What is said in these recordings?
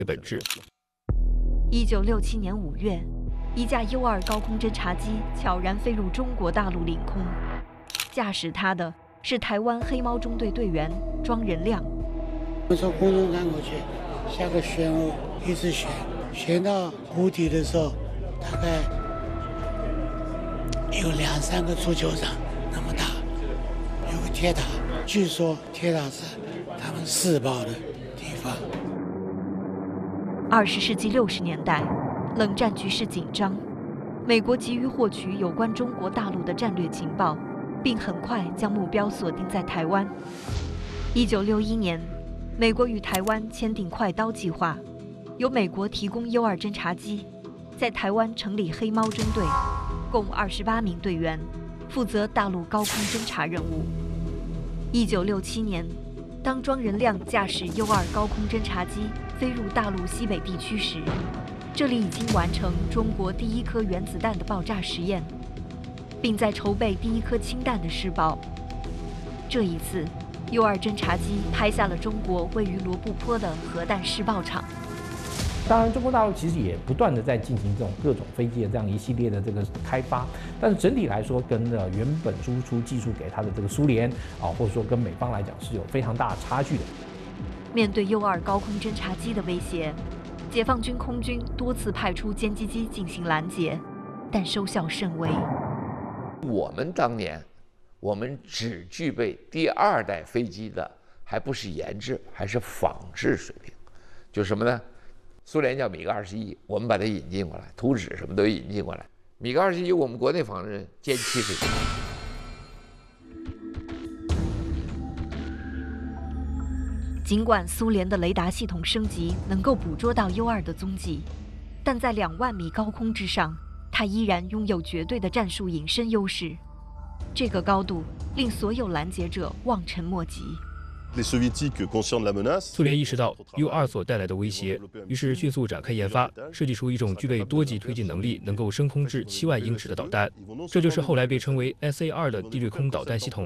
本质。 1967年5月，一架 U-2高空侦察机悄然飞入中国大陆领空，驾驶它的是台湾黑猫中队队员庄仁亮。 我从空中看过去，像个漩涡，一直旋到湖底的时候，大概有2-3个足球场那么大，有个铁塔，据说铁塔是他们试爆的地方。 20世纪60年代，冷战局势紧张，美国急于获取有关中国大陆的战略情报，并很快将目标锁定在台湾。1961年，美国与台湾签订快刀计划，由美国提供 U-2侦察机，在台湾成立黑猫中队，共28名队员，负责大陆高空侦察任务。1967年，当庄仁亮驾驶 U-2高空侦察机飞入大陆西北地区时，这里已经完成中国第一颗原子弹的爆炸实验，并在筹备第一颗氢弹的试爆。这一次，U-2侦察机拍下了中国位于罗布泊的核弹试爆场。 当然，中国大陆其实也不断的在进行这种各种飞机的这样一系列的这个开发，但是整体来说，跟原本输出技术给它的这个苏联啊，或者说跟美方来讲是有非常大的差距的。 面对 U-2高空侦察机的威胁，解放军空军多次派出歼击机进行拦截，但收效甚微。 我们当年，我们只具备第2代飞机的，还不是研制，还是仿制水平。就什么呢？苏联叫米格21，我们把它引进过来，图纸什么都引进过来。米格21我们国内仿制歼70机。 尽管苏联的雷达系统升级能够捕捉到 U-2的踪迹，但在2万米高空之上，它依然拥有绝对的战术隐身优势。这个高度令所有拦截者望尘莫及。 苏联意识到 U-2所带来的威胁，于是迅速展开研发，设计出一种具备多级推进能力、能够升空至7万英尺的导弹。这就是后来被称为 SA-2的地对空导弹系统。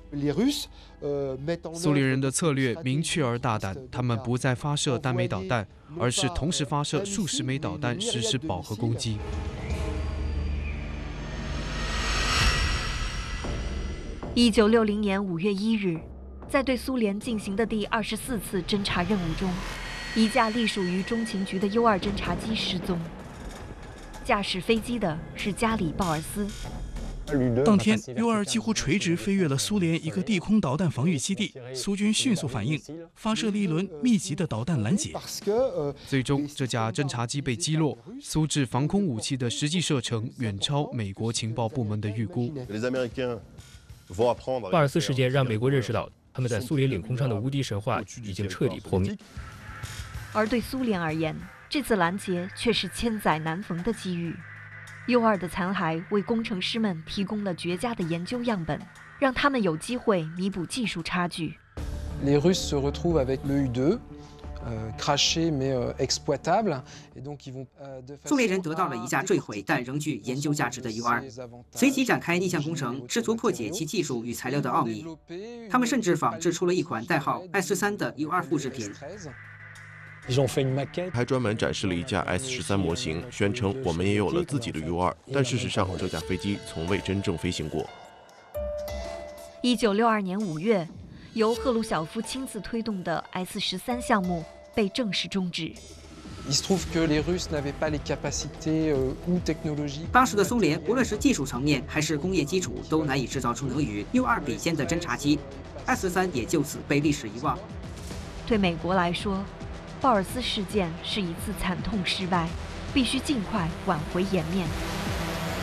苏联人的策略明确而大胆，他们不再发射单枚导弹，而是同时发射数十枚导弹实施饱和攻击。 1960年5月1日，在对苏联进行的第24次侦察任务中，一架隶属于中情局的 U-2侦察机失踪。驾驶飞机的是加里·鲍尔斯。 当天 ，U-2几乎垂直飞越了苏联一个地空导弹防御基地，苏军迅速反应，发射了一轮密集的导弹拦截。 最终，这架侦察机被击落，苏制防空武器的实际射程远超美国情报部门的预估。 鲍尔斯事件让美国认识到，他们在苏联领空上的无敌神话已经彻底破灭。 而对苏联而言，这次拦截却是千载难逢的机遇。U-2的残骸为工程师们提供了绝佳的研究样本，让他们有机会弥补技术差距。 Les Russes se retrouvent avec le U-2, craché mais exploitable, et donc ils vont. 苏联人得到了一架坠毁但仍具研究价值的 U-2，随即展开逆向工程，试图破解其技术与材料的奥秘。他们甚至仿制出了一款代号 S13的 U-2复制品。 还专门展示了一架 S13模型，宣称我们也有了自己的 U-2，但事实上这架飞机从未真正飞行过。 1962年5月，由赫鲁晓夫亲自推动的 S13项目被正式终止。 当时的苏联，无论是技术层面还是工业基础，都难以制造出能与 U-2比肩的侦察机 ，S13也就此被历史遗忘。 对美国来说，鲍尔斯事件是一次惨痛失败，必须尽快挽回颜面。